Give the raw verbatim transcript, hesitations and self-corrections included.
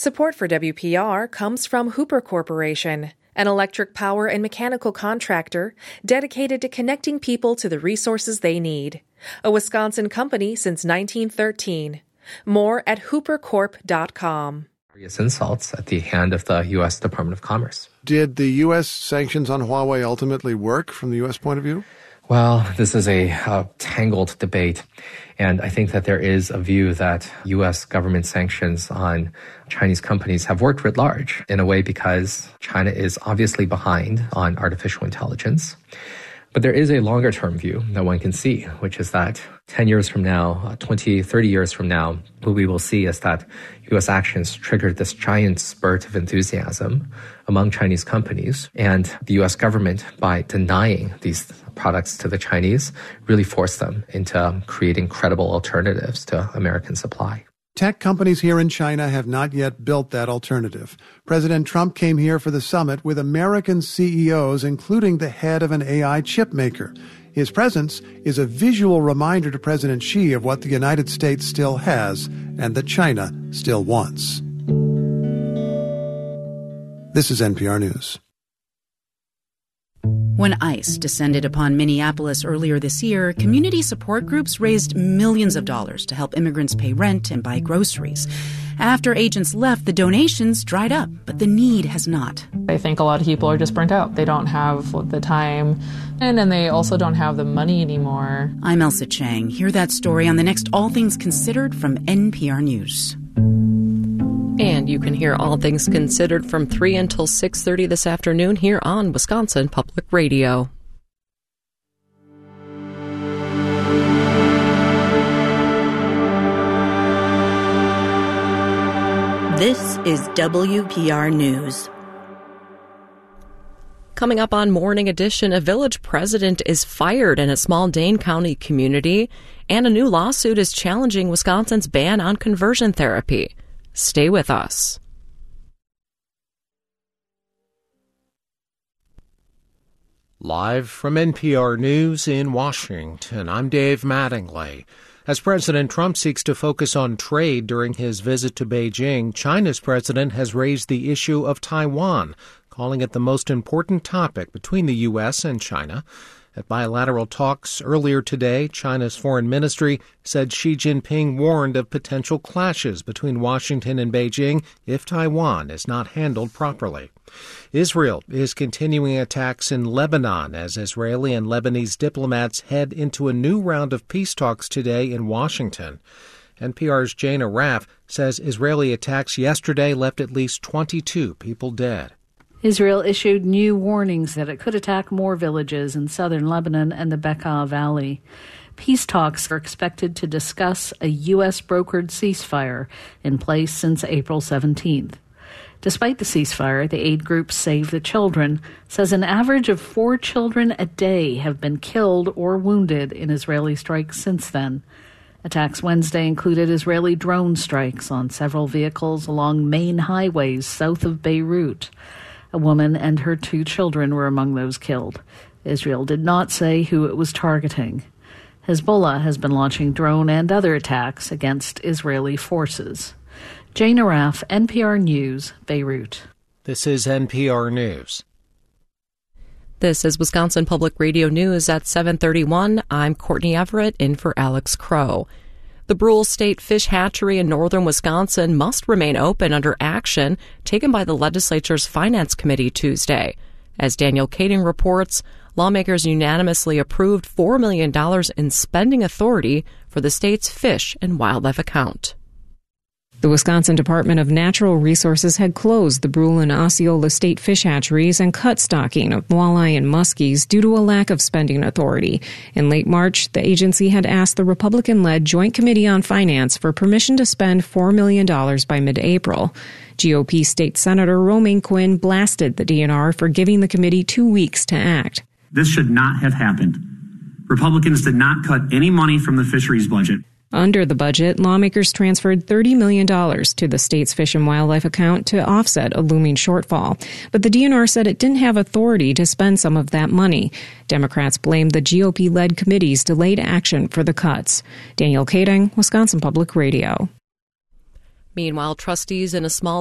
Support for W P R comes from Hooper Corporation, an electric power and mechanical contractor dedicated to connecting people to the resources they need. A Wisconsin company since nineteen thirteen. More at hooper corp dot com. Insults at the hand of the U S Department of Commerce. Did the U S sanctions on Huawei ultimately work from the U S point of view? Well, this is a uh, tangled debate, and I think that there is a view that U S government sanctions on Chinese companies have worked writ large in a way because China is obviously behind on artificial intelligence. But there is a longer-term view that one can see, which is that ten years from now, twenty, thirty years from now, what we will see is that U S actions triggered this giant spurt of enthusiasm among Chinese companies. And the U S government, by denying these products to the Chinese, really forced them into creating credible alternatives to American supply. Tech companies here in China have not yet built that alternative. President Trump came here for the summit with American C E Os, including the head of an A I chip maker. His presence is a visual reminder to President Xi of what the United States still has and that China still wants. This is N P R News. When ICE descended upon Minneapolis earlier this year, community support groups raised millions of dollars to help immigrants pay rent and buy groceries. After agents left, the donations dried up, but the need has not. I think a lot of people are just burnt out. They don't have the time, and, and they also don't have the money anymore. I'm Elsa Chang. Hear that story on the next All Things Considered from N P R News. And you can hear All Things Considered from three until six thirty this afternoon here on Wisconsin Public Radio. This is W P R News. Coming up on Morning Edition, a village president is fired in a small Dane County community, and a new lawsuit is challenging Wisconsin's ban on conversion therapy. Stay with us. Live from N P R News in Washington, I'm Dave Mattingly. As President Trump seeks to focus on trade during his visit to Beijing, China's president has raised the issue of Taiwan, calling it the most important topic between the U S and China. At bilateral talks earlier today, China's foreign ministry said Xi Jinping warned of potential clashes between Washington and Beijing if Taiwan is not handled properly. Israel is continuing attacks in Lebanon as Israeli and Lebanese diplomats head into a new round of peace talks today in Washington. N P R's Jane Arraf says Israeli attacks yesterday left at least twenty-two people dead. Israel issued new warnings that it could attack more villages in southern Lebanon and the Bekaa Valley. Peace talks are expected to discuss a U S-brokered ceasefire in place since April seventeenth. Despite the ceasefire, the aid group Save the Children says an average of four children a day have been killed or wounded in Israeli strikes since then. Attacks Wednesday included Israeli drone strikes on several vehicles along main highways south of Beirut. A woman and her two children were among those killed. Israel did not say who it was targeting. Hezbollah has been launching drone and other attacks against Israeli forces. Jane Arraf, N P R News, Beirut. This is N P R News. This is Wisconsin Public Radio News at seven thirty-one. I'm Courtney Everett in for Alex Crow. The Brule State Fish Hatchery in northern Wisconsin must remain open under action taken by the legislature's Finance Committee Tuesday. As Daniel Kading reports, lawmakers unanimously approved four million dollars in spending authority for the state's fish and wildlife account. The Wisconsin Department of Natural Resources had closed the Brule and Osceola state fish hatcheries and cut stocking of walleye and muskies due to a lack of spending authority. In late March, the agency had asked the Republican-led Joint Committee on Finance for permission to spend four million dollars by mid-April. G O P State Senator Romaine Quinn blasted the D N R for giving the committee two weeks to act. This should not have happened. Republicans did not cut any money from the fisheries budget. Under the budget, lawmakers transferred thirty million dollars to the state's Fish and Wildlife account to offset a looming shortfall. But the D N R said it didn't have authority to spend some of that money. Democrats blamed the G O P-led committee's delayed action for the cuts. Daniel Kading, Wisconsin Public Radio. Meanwhile, trustees in a small